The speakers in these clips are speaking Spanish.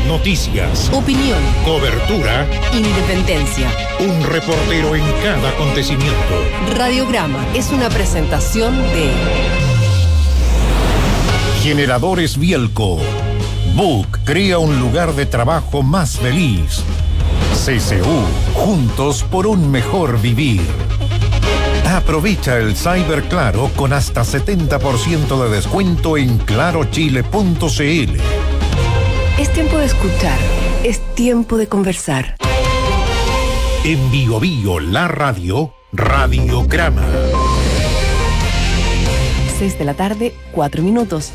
Noticias, opinión, cobertura, independencia. Un reportero en cada acontecimiento. Radiograma es una presentación de Generadores Bielco. Book crea un lugar de trabajo más feliz. CCU, juntos por un mejor vivir. Aprovecha el Cyber Claro con hasta 70% de descuento en clarochile.cl. Es tiempo de escuchar, es tiempo de conversar. En Bio Bio, la radio, Radiograma. 6 de la tarde, 4 minutos.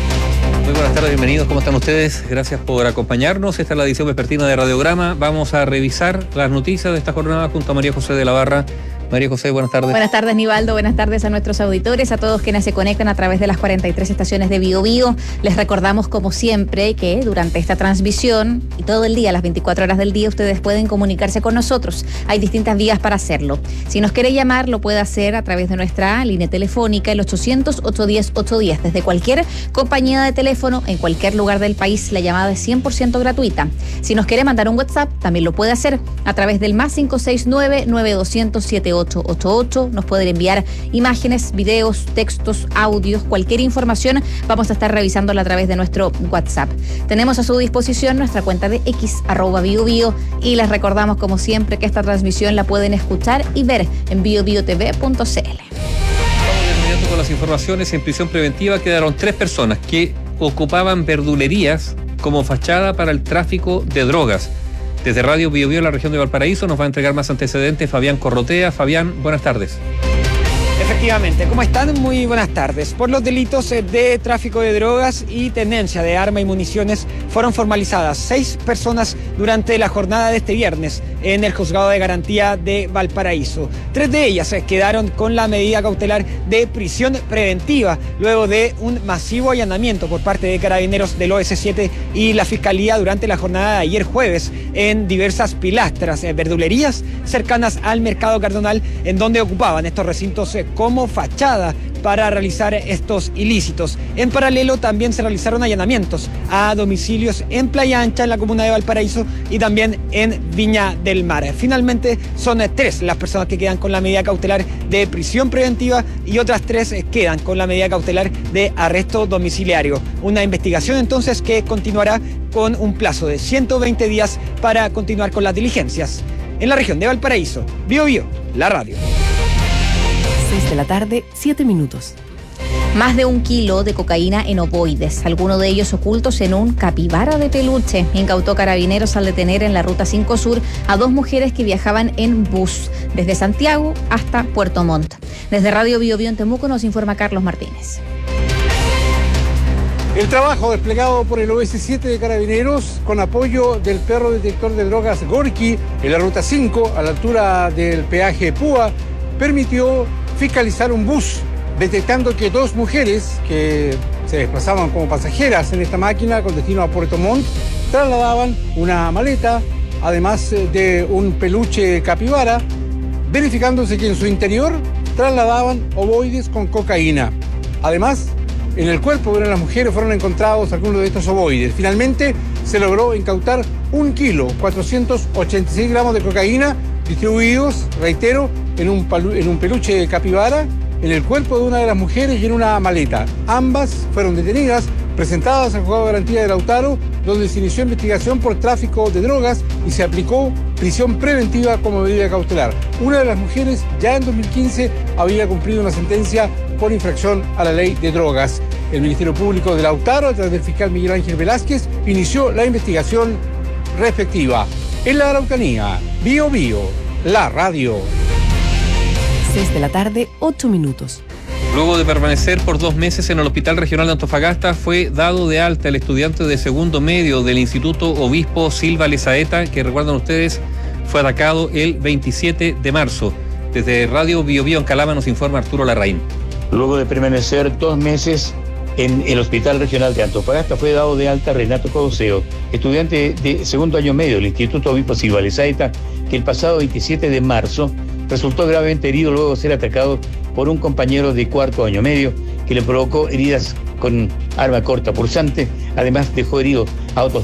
Muy buenas tardes, bienvenidos, ¿cómo están ustedes? Gracias por acompañarnos. Esta es la edición vespertina de Radiograma. Vamos a revisar las noticias de esta jornada junto a María José de la Barra. María José, buenas tardes. Buenas tardes, Nivaldo. Buenas tardes a nuestros auditores, a todos quienes se conectan a través de las 43 estaciones de Bio Bio. Les recordamos, como siempre, que durante esta transmisión y todo el día, las 24 horas del día, ustedes pueden comunicarse con nosotros. Hay distintas vías para hacerlo. Si nos quiere llamar, lo puede hacer a través de nuestra línea telefónica, el 800-810-810. Desde cualquier compañía de teléfono, en cualquier lugar del país, la llamada es 100% gratuita. Si nos quiere mandar un WhatsApp, también lo puede hacer a través del más 569-9200-7888. Nos pueden enviar imágenes, videos, textos, audios, cualquier información. Vamos a estar revisándola a través de nuestro WhatsApp. Tenemos a su disposición nuestra cuenta de X, @BioBio, y les recordamos, como siempre, que esta transmisión la pueden escuchar y ver en biobiotv.cl. Vamos de inmediato con las informaciones. En prisión preventiva quedaron 3 personas que ocupaban verdulerías como fachada para el tráfico de drogas. Desde Radio Bio Bio, la región de Valparaíso, nos va a entregar más antecedentes Fabián Corrotea. Fabián, buenas tardes. Efectivamente, ¿cómo están? Muy buenas tardes. Por los delitos de tráfico de drogas y tenencia de armas y municiones fueron formalizadas 6 personas durante la jornada de este viernes en el Juzgado de Garantía de Valparaíso. 3 de ellas quedaron con la medida cautelar de prisión preventiva luego de un masivo allanamiento por parte de carabineros del OS7 y la Fiscalía durante la jornada de ayer jueves en diversas pilastras, verdulerías cercanas al Mercado Cardonal, en donde ocupaban estos recintos como fachada para realizar estos ilícitos. En paralelo también se realizaron allanamientos a domicilios en Playa Ancha, en la comuna de Valparaíso, y también en Viña del Mar. Finalmente son 3 las personas que quedan con la medida cautelar de prisión preventiva y otras 3 quedan con la medida cautelar de arresto domiciliario. Una investigación entonces que continuará con un plazo de 120 días para continuar con las diligencias. En la región de Valparaíso, Bio Bio, la radio. 6 de la tarde, 7 minutos. Más de 1 kilo de cocaína en ovoides, algunos de ellos ocultos en un capibara de peluche. Incautó Carabineros al detener en la Ruta 5 Sur a 2 mujeres que viajaban en bus desde Santiago hasta Puerto Montt. Desde Radio Bio Bio en Temuco nos informa Carlos Martínez. El trabajo desplegado por el OS7 de Carabineros con apoyo del perro detector de drogas Gorky en la Ruta 5 a la altura del peaje Púa permitió fiscalizar un bus, detectando que 2 mujeres que se desplazaban como pasajeras en esta máquina con destino a Puerto Montt trasladaban una maleta, además de un peluche capibara, verificándose que en su interior trasladaban ovoides con cocaína. Además, en el cuerpo de una de las mujeres fueron encontrados algunos de estos ovoides. Finalmente se logró incautar 1 kilo, 486 gramos de cocaína, distribuidos, reitero, en un peluche capibara, en el cuerpo de una de las mujeres y en una maleta. Ambas fueron detenidas, presentadas al Juzgado de Garantía de Lautaro, donde se inició investigación por tráfico de drogas y se aplicó prisión preventiva como medida cautelar. Una de las mujeres ya en 2015 había cumplido una sentencia por infracción a la ley de drogas. El Ministerio Público de Lautaro, a través del fiscal Miguel Ángel Velázquez, inició la investigación respectiva. En la Araucanía, Bio Bio, la radio. 6 de la tarde, 8 minutos. Luego de permanecer por 2 meses en el Hospital Regional de Antofagasta, fue dado de alta el estudiante de segundo medio del Instituto Obispo Silva Lezaeta, que recuerdan ustedes, fue atacado el 27 de marzo. Desde Radio Bio Bio en Calama nos informa Arturo Larraín. Luego de permanecer 2 meses en el Hospital Regional de Antofagasta, fue dado de alta Renato Cauceo, estudiante de segundo año medio del Instituto Obispo Silva Lezaeta, que el pasado 27 de marzo resultó gravemente herido luego de ser atacado por un compañero de cuarto año medio que le provocó heridas con arma corta punzante. Además dejó heridos a otros